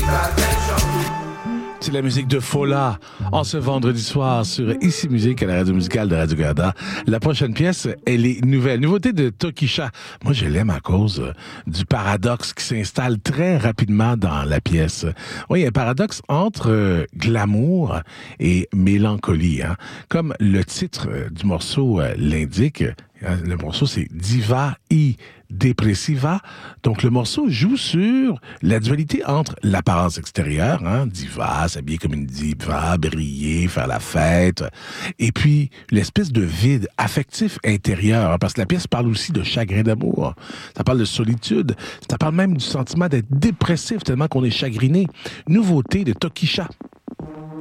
C'est la musique de Fola en ce vendredi soir sur Ici Musique à la radio musicale de Radio-Canada. La prochaine pièce, elle est nouvelle. Nouveauté de Tokischa. Moi, je l'aime à cause du paradoxe qui s'installe très rapidement dans la pièce. Oui, il y a un paradoxe entre glamour et mélancolie. Hein? Comme le titre du morceau l'indique, le morceau, c'est Diva y Depressiva. Donc, le morceau joue sur la dualité entre l'apparence extérieure, hein, diva, s'habiller comme une diva, briller, faire la fête, et puis l'espèce de vide affectif intérieur, hein, parce que la pièce parle aussi de chagrin d'amour, ça parle de solitude, ça parle même du sentiment d'être dépressif tellement qu'on est chagriné. Nouveauté de Tokischa.